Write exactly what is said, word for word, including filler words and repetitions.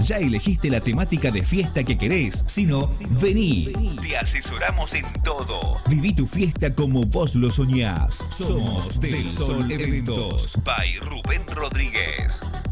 ¿Ya elegiste la temática de fiesta que querés? Si no, vení. Te asesoramos en todo. Viví tu fiesta como vos lo soñás. Somos Del Sol Eventos. By Rubén Rodríguez.